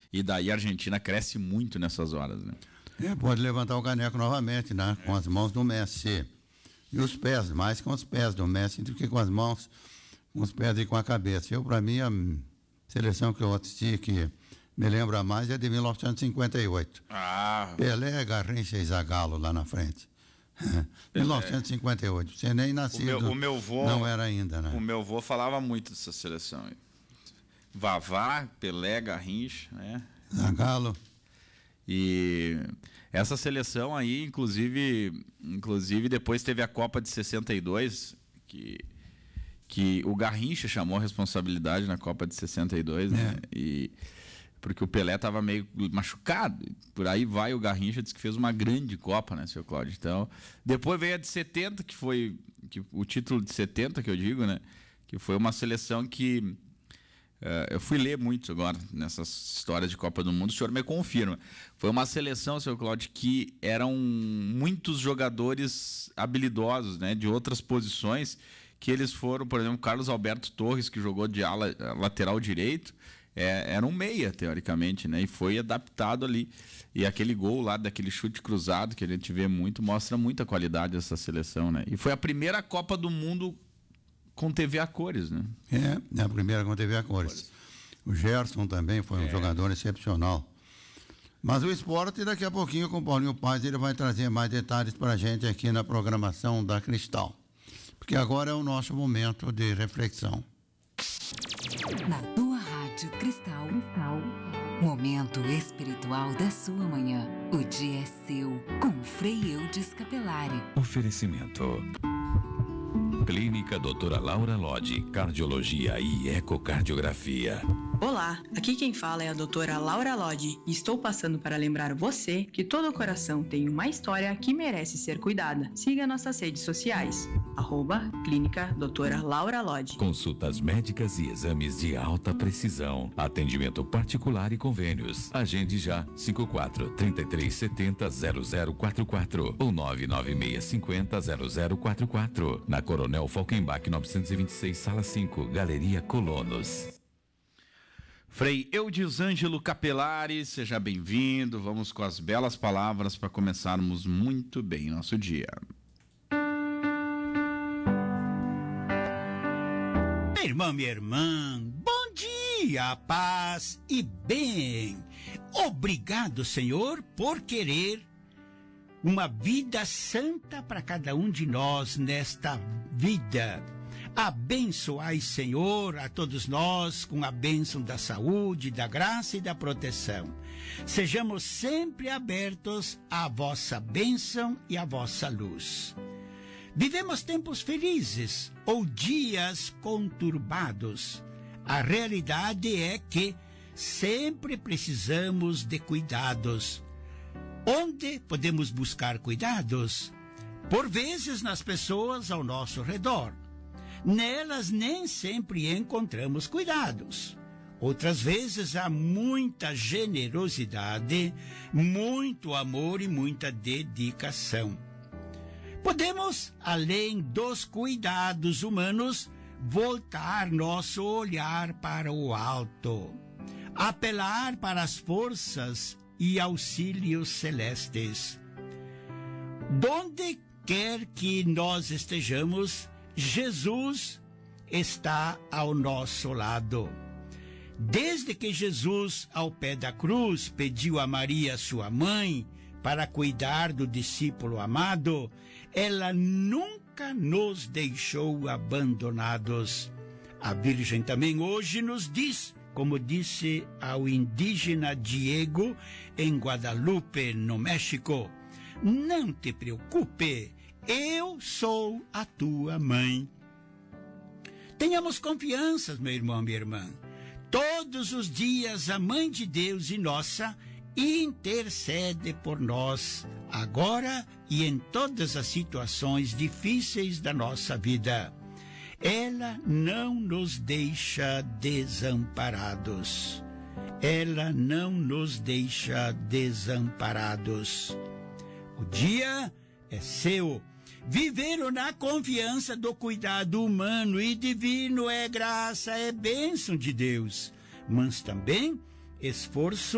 E daí a Argentina cresce muito nessas horas, né? Pode levantar o caneco novamente, né? Com as mãos do Messi. E os pés, mais com os pés do Messi do que com as mãos, com os pés e com a cabeça. Para mim, a seleção que eu assisti que me lembra mais é de 1958. Pelé, Garrincha e Zagallo lá na frente. 1958. Você nem nascido. O meu vô, não era ainda, né? O meu vô falava muito dessa seleção. Vavá, Pelé, Garrincha, né? Zagallo. E essa seleção aí, inclusive depois teve a Copa de 62, que o Garrincha chamou a responsabilidade na Copa de 62, né? E porque o Pelé estava meio machucado, por aí vai, o Garrincha disse que fez uma grande Copa, né, seu Cláudio? Então, depois veio a de 70, o título de 70, que eu digo, né, que foi uma seleção que eu fui ler muito agora nessas histórias de Copa do Mundo, o senhor me confirma. Foi uma seleção, seu Cláudio, que eram muitos jogadores habilidosos, né, de outras posições, que eles foram, por exemplo, Carlos Alberto Torres, que jogou de lateral direito, era um meia, teoricamente, né? E foi adaptado ali. E aquele gol lá, daquele chute cruzado, que a gente vê muito, mostra muita qualidade dessa seleção, né? E foi a primeira Copa do Mundo com TV a cores, né? É a primeira com TV a cores. O Gerson também foi um jogador excepcional. Mas o esporte, daqui a pouquinho, com o Paulinho Paz, ele vai trazer mais detalhes pra gente aqui na programação da Cristal. Porque agora é o nosso momento de reflexão. Na tua Rádio Cristal. Momento espiritual da sua manhã. O dia é seu, com Frei Eudes Capelari. Oferecimento. Clínica Doutora Laura Lodge, Cardiologia e Ecocardiografia. Olá, aqui quem fala é a doutora Laura Lodge e estou passando para lembrar você que todo coração tem uma história que merece ser cuidada. Siga nossas redes sociais, @Clínica Doutora Laura Lodge. Consultas médicas e exames de alta precisão. Atendimento particular e convênios. Agende já 54-3370-0044 ou 99650-0044. Na Coronel Falkenbach 926, Sala 5, Galeria Colonos. Frei Eudes Ângelo Capelari, seja bem-vindo. Vamos com as belas palavras para começarmos muito bem nosso dia. Minha irmã, bom dia, paz e bem. Obrigado, Senhor, por querer uma vida santa para cada um de nós nesta vida. Abençoai, Senhor, a todos nós com a bênção da saúde, da graça e da proteção. Sejamos sempre abertos à vossa bênção e à vossa luz. Vivemos tempos felizes ou dias conturbados. A realidade é que sempre precisamos de cuidados. Onde podemos buscar cuidados? Por vezes nas pessoas ao nosso redor. Nelas nem sempre encontramos cuidados. Outras vezes há muita generosidade, muito amor e muita dedicação. Podemos, além dos cuidados humanos, voltar nosso olhar para o alto, apelar para as forças e auxílios celestes. Donde quer que nós estejamos, Jesus está ao nosso lado. Desde que Jesus, ao pé da cruz, pediu a Maria, sua mãe, para cuidar do discípulo amado, ela nunca nos deixou abandonados. A Virgem também hoje nos diz, como disse ao indígena Diego, em Guadalupe, no México: não te preocupe, eu sou a tua mãe. Tenhamos confiança, meu irmão, minha irmã. Todos os dias a Mãe de Deus e nossa intercede por nós, agora e em todas as situações difíceis da nossa vida. Ela não nos deixa desamparados. Ela não nos deixa desamparados. O dia é seu. Viver na confiança do cuidado humano e divino é graça, é bênção de Deus, mas também esforço